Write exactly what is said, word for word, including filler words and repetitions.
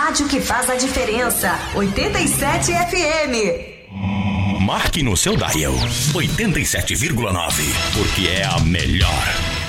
rádio que faz a diferença. oitenta e sete F M. Marque no seu dial oitenta e sete vírgula nove, porque é a melhor.